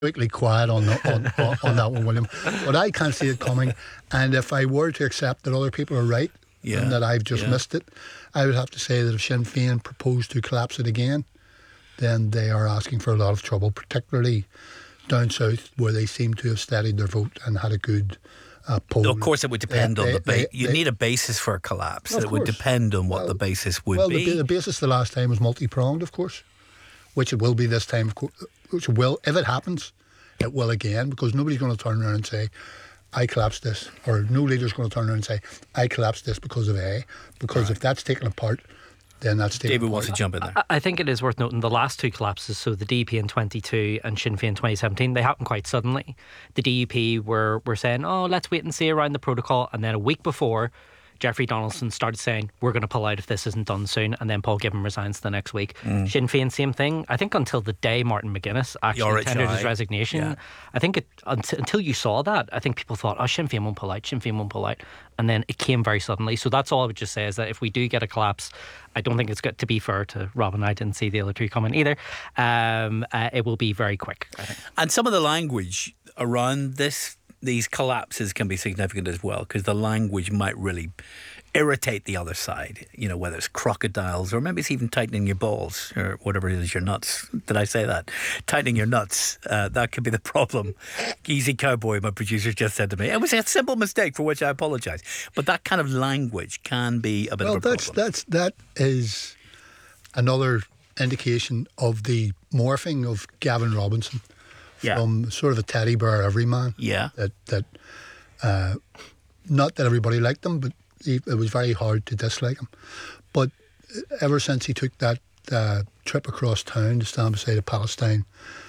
Quickly quiet on that one, William. But I can't see it coming. And if I were to accept that other people are right and that I've just missed it, I would have to say that if Sinn Féin propose to collapse it again, then they are asking for a lot of trouble, particularly down south where they seem to have steadied their vote and had a good poll. Of course, it would depend on the base. You need a basis for a collapse. It would depend on what the basis would be. Well, the basis the last time was multi-pronged, of course, which it will be this time, of course. Which will, if it happens, it will again, because nobody's going to turn around and say, I collapsed this, or no leader's going to turn around and say, I collapsed this because of A, because if that's taken apart, then that's taken David apart. wants to jump in there. I think it is worth noting the last two collapses, so the DUP in 22 and Sinn Féin in 2017, they happened quite suddenly. The DUP were saying, oh, let's wait and see around the protocol, and then a week before, Jeffrey Donaldson started saying, we're going to pull out if this isn't done soon, and then Paul Gibbon resigns the next week. Sinn Féin, same thing. I think until the day Martin McGuinness actually tendered his resignation, I think until you saw that, I think people thought, oh, Sinn Féin won't pull out, Sinn Féin won't pull out. And then it came very suddenly. So that's all I would just say, is that if we do get a collapse, I don't think it's good, to be fair to Robin, I didn't see the other two coming either. It will be very quick, I think. And some of the language around these collapses can be significant as well, because the language might really irritate the other side, whether it's crocodiles or maybe it's even tightening your balls or whatever it is, your nuts. Did I say that? Tightening your nuts, that could be the problem. Easy Cowboy, my producer, just said to me. It was a simple mistake for which I apologise. But that kind of language can be a bit of a problem. That is another indication of the morphing of Gavin Robinson from sort of a teddy bear everyman. Yeah. That not that everybody liked him, but it was very hard to dislike him. But ever since he took that trip across town to stand beside a Palestine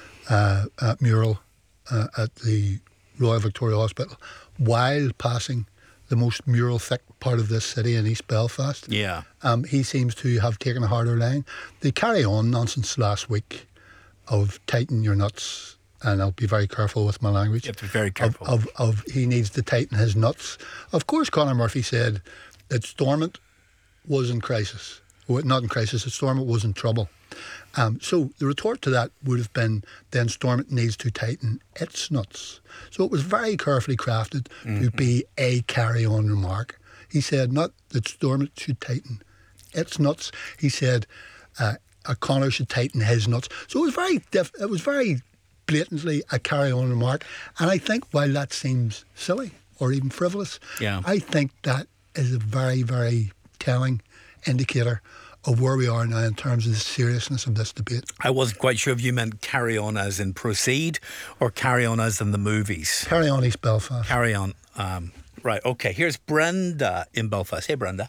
mural at the Royal Victoria Hospital, while passing the most mural-thick part of this city in East Belfast, he seems to have taken a harder line. The carry-on nonsense last week of tighten your nuts, and I'll be very careful with my language. You have to be very careful. Of he needs to tighten his nuts. Of course, Conor Murphy said that Stormont was in crisis. Well, not in crisis, that Stormont was in trouble. So the retort to that would have been, then Stormont needs to tighten its nuts. So it was very carefully crafted to be a carry-on remark. He said not that Stormont should tighten its nuts. He said Conor should tighten his nuts. So it was very blatantly a carry-on remark. And I think while that seems silly or even frivolous, I think that is a very, very telling indicator of where we are now in terms of the seriousness of this debate. I wasn't quite sure if you meant carry on as in proceed or carry on as in the movies. Carry on East Belfast. Carry on. Right, okay. Here's Brenda in Belfast. Hey, Brenda.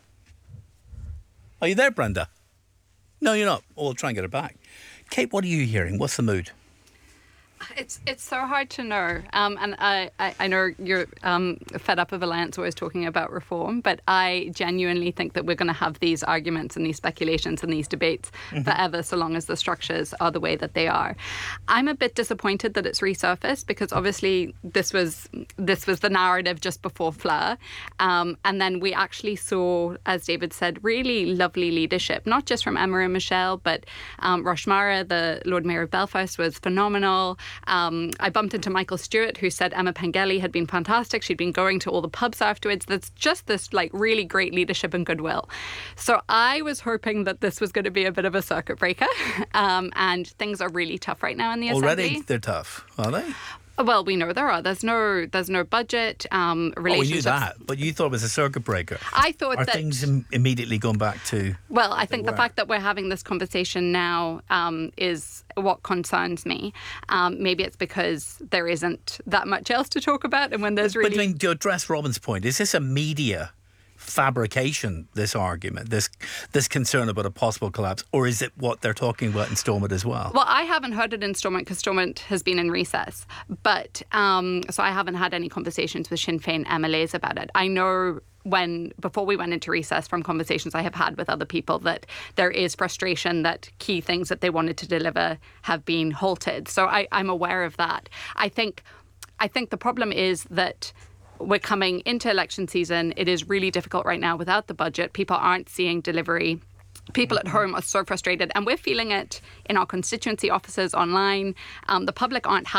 Are you there, Brenda? No, you're not. Oh, we'll try and get her back. Kate, what are you hearing? What's the mood? It's so hard to know, and I know you're fed up of Alliance always talking about reform, but I genuinely think that we're going to have these arguments and these speculations and these debates forever, so long as the structures are the way that they are. I'm a bit disappointed that it's resurfaced, because obviously this was the narrative just before Fleur, and then we actually saw, as David said, really lovely leadership, not just from Emma and Michelle, but Roshmara, the Lord Mayor of Belfast, was phenomenal. I bumped into Michael Stewart, who said Emma Pengelly had been fantastic. She'd been going to all the pubs afterwards. That's just this really great leadership and goodwill. So I was hoping that this was going to be a bit of a circuit breaker. And things are really tough right now in the Assembly. Already they're tough, are they? Well, we know there are. There's no budget. Relationships. Oh, we knew that, but you thought it was a circuit breaker. I thought Are that things immediately going back to? Well, I think the fact that we're having this conversation now is what concerns me. Maybe it's because there isn't that much else to talk about, and when there's really. But I mean, to address Robin's point, is this a media fabrication, this argument, this concern about a possible collapse, or is it what they're talking about in Stormont as well? Well, I haven't heard it in Stormont because Stormont has been in recess, but so I haven't had any conversations with Sinn Féin MLAs about it. I know before we went into recess, from conversations I have had with other people, that there is frustration that key things that they wanted to deliver have been halted. So I'm aware of that. I think the problem is that we're coming into election season. It is really difficult right now without the budget. People aren't seeing delivery People at home are so frustrated, and we're feeling it in our constituency offices online. The public aren't happy